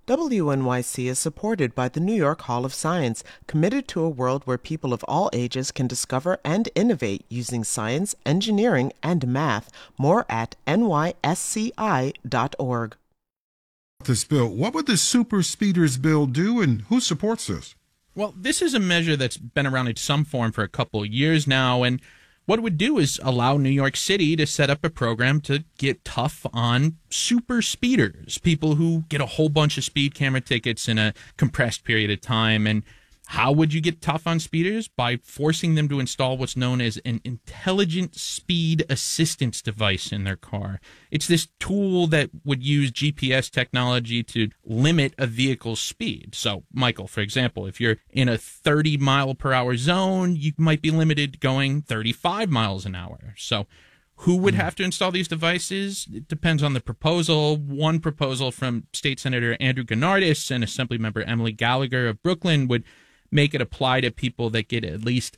WNYC is supported by the New York Hall of Science, committed to a world where people of all ages can discover and innovate using science, engineering, and math. More at nysci.org. This bill, what would the super speeders bill do, and who supports this? Well, this is a measure that's been around in some form for a couple of years now, and what it would do is allow New York City to set up a program to get tough on super speeders, people who get a whole bunch of speed camera tickets in a compressed period of time. And how would you get tough on speeders? By forcing them to install what's known as an intelligent speed assistance device in their car. It's this tool that would use GPS technology to limit a vehicle's speed. So, Michael, for example, if you're in a 30 mile per hour zone, you might be limited to going 35 miles an hour. So who would have to install these devices? It depends on the proposal. One proposal from State Senator Andrew Gennardis and Assemblymember Emily Gallagher of Brooklyn would make it apply to people that get at least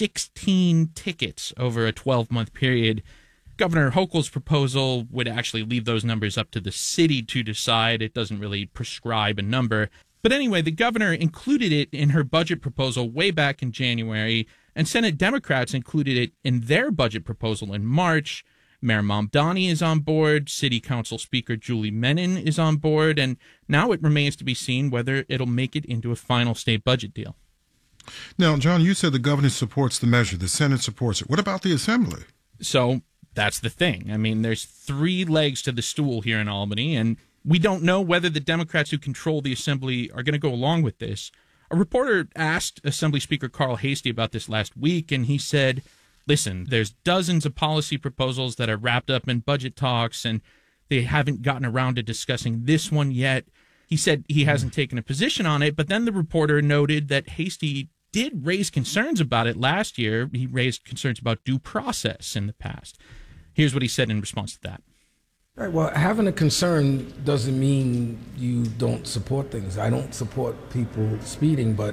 16 tickets over a 12-month period. Governor Hochul's proposal would actually leave those numbers up to the city to decide. It doesn't really prescribe a number. But anyway, the governor included it in her budget proposal way back in January, and Senate Democrats included it in their budget proposal in March. Mayor Mamdani is on board, City Council Speaker Julie Menin is on board, and now it remains to be seen whether it'll make it into a final state budget deal. Now, John, you said the governor supports the measure, the Senate supports it. What about the Assembly? So that's the thing. I mean, there's three legs to the stool here in Albany, and we don't know whether the Democrats who control the Assembly are going to go along with this. A reporter asked Assembly Speaker Carl Hastie about this last week, and he said, listen, there's dozens of policy proposals that are wrapped up in budget talks, and they haven't gotten around to discussing this one yet. He said he hasn't taken a position on it, but then the reporter noted that Hastie did raise concerns about it last year. He raised concerns about due process in the past. Here's what he said in response to that. Right, well, having a concern doesn't mean you don't support things. I don't support people speeding, but,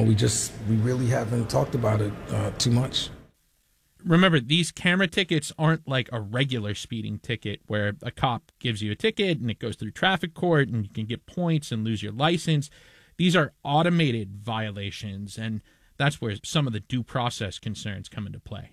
we really haven't talked about it too much. Remember, these camera tickets aren't like a regular speeding ticket where a cop gives you a ticket and it goes through traffic court and you can get points and lose your license. These are automated violations, and that's where some of the due process concerns come into play.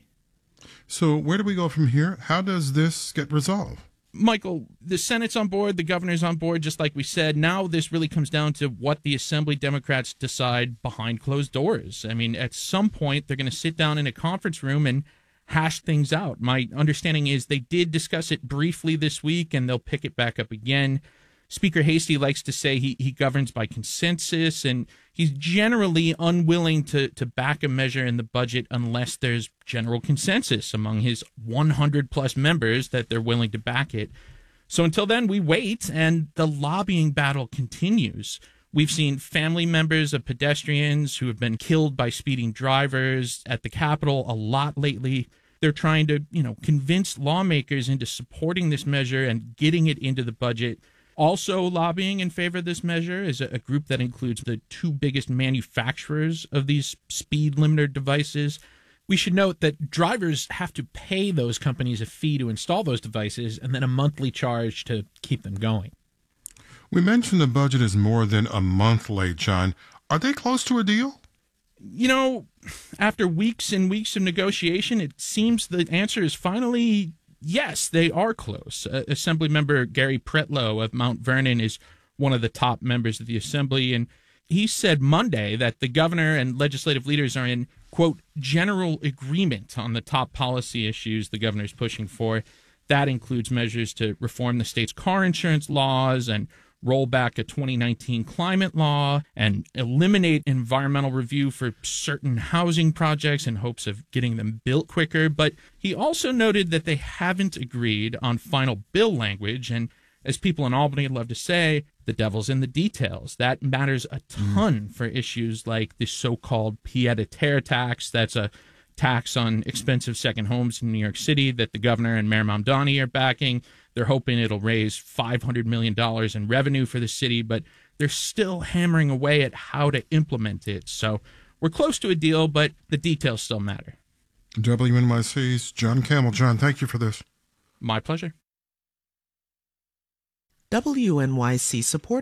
So where do we go from here? How does this get resolved? Michael, the Senate's on board, the governor's on board, just like we said. Now this really comes down to what the Assembly Democrats decide behind closed doors. I mean, at some point, they're going to sit down in a conference room and hash things out. My understanding is they did discuss it briefly this week, and they'll pick it back up again. Speaker Hastie likes to say he governs by consensus, and he's generally unwilling to back a measure in the budget unless there's general consensus among his 100-plus members that they're willing to back it. So until then, we wait, and the lobbying battle continues. We've seen family members of pedestrians who have been killed by speeding drivers at the Capitol a lot lately. They're trying to, convince lawmakers into supporting this measure and getting it into the budget. Also lobbying in favor of this measure is a group that includes the two biggest manufacturers of these speed limiter devices. We should note that drivers have to pay those companies a fee to install those devices and then a monthly charge to keep them going. We mentioned the budget is more than a month late, John. Are they close to a deal? After weeks and weeks of negotiation, it seems the answer is finally yes, they are close. Assemblymember Gary Pretlow of Mount Vernon is one of the top members of the Assembly, and he said Monday that the governor and legislative leaders are in, quote, general agreement on the top policy issues the governor's pushing for. That includes measures to reform the state's car insurance laws and roll back a 2019 climate law and eliminate environmental review for certain housing projects in hopes of getting them built quicker. But he also noted that they haven't agreed on final bill language. And as people in Albany love to say, the devil's in the details. That matters a ton for issues like the so-called pied-à-terre tax. That's a tax on expensive second homes in New York City that the governor and Mayor Mamdani are backing. They're hoping it'll raise $500 million in revenue for the city, but they're still hammering away at how to implement it. So we're close to a deal, but the details still matter. WNYC's John Campbell. John, thank you for this. My pleasure. WNYC support